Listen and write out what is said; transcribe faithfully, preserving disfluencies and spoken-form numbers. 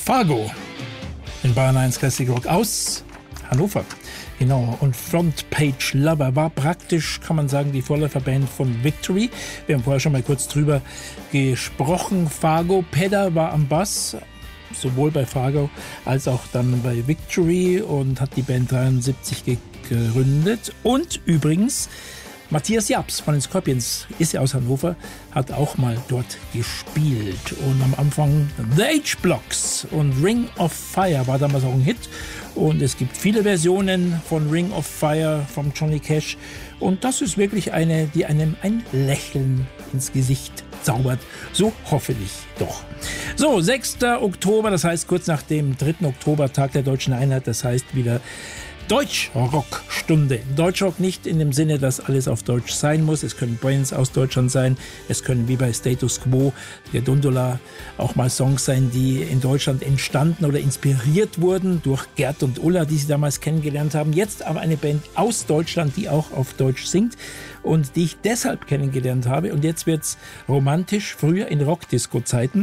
Fargo in Bayern eins Classic Rock aus Hannover. Genau, und Frontpage Lover war praktisch, kann man sagen, die Vorläuferband von Victory. Wir haben vorher schon mal kurz drüber gesprochen. Fargo, Pedder war am Bass, sowohl bei Fargo als auch dann bei Victory, und hat die Band dreiundsiebzig gegründet. Und übrigens, Matthias Japs von den Scorpions ist ja aus Hannover, hat auch mal dort gespielt. Und am Anfang The H-Blocks und Ring of Fire war damals auch ein Hit. Und es gibt viele Versionen von Ring of Fire von Johnny Cash. Und das ist wirklich eine, die einem ein Lächeln ins Gesicht zaubert. So hoffe ich doch. So, sechster Oktober, das heißt kurz nach dem dritten Oktober, Tag der Deutschen Einheit, das heißt wieder Deutschrock-Stunde. Deutschrock nicht in dem Sinne, dass alles auf Deutsch sein muss. Es können Bands aus Deutschland sein. Es können wie bei Status Quo, der Gondola, auch mal Songs sein, die in Deutschland entstanden oder inspiriert wurden durch Gerd und Ulla, die sie damals kennengelernt haben. Jetzt aber eine Band aus Deutschland, die auch auf Deutsch singt und die ich deshalb kennengelernt habe. Und jetzt wird's romantisch, früher in Rockdisco-Zeiten.